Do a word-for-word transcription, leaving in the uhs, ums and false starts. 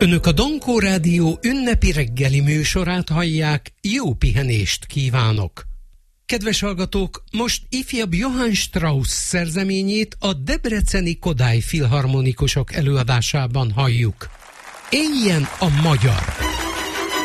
Önök a Dankó Rádió ünnepi reggeli műsorát hallják, jó pihenést kívánok! Kedves hallgatók, most ifjabb Johann Strauss szerzeményét a debreceni Kodály filharmonikusok előadásában halljuk. Éljen a magyar!